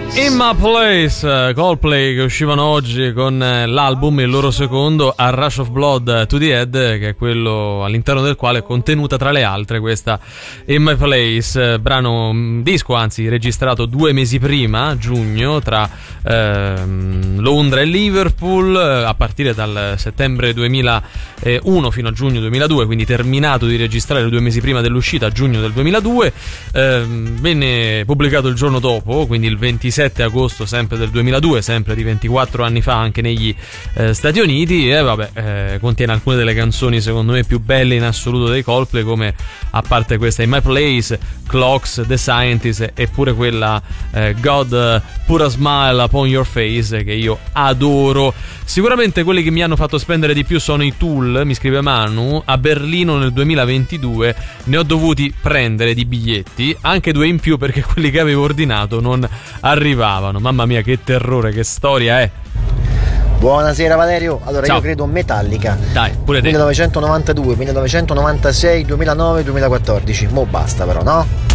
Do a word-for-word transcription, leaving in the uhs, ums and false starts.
In My Place, Coldplay, che uscivano oggi con l'album, il loro secondo, A Rush of Blood to the Head, che è quello all'interno del quale è contenuta tra le altre questa In My Place, brano disco anzi registrato due mesi prima, a giugno, tra ehm, Londra e Liverpool, a partire dal settembre duemilauno fino a giugno duemiladue, quindi terminato di registrare due mesi prima dell'uscita, a giugno del duemiladue. ehm, venne pubblicato il giorno dopo, quindi il ventisette agosto sempre del duemiladue, sempre di ventiquattro anni fa anche negli eh, Stati Uniti, e vabbè, eh, contiene alcune delle canzoni secondo me più belle in assoluto dei Coldplay, come a parte questa In My Place, Clocks, The Scientist, e pure quella eh, God Put a Smile Upon Your Face, che io adoro. Sicuramente quelli che mi hanno fatto spendere di più sono i Tool, mi scrive Manu. A Berlino nel duemilaventidue ne ho dovuti prendere di biglietti, anche due in più perché quelli che avevo ordinato non arrivavano. Mamma mia, che terrore, che storia è. Buonasera Valerio, allora Ciao. Io credo Metallica. Dai, pure te. millenovecentonovantadue, millenovecentonovantasei, duemilanove, duemilaquattordici. Mo basta però, no?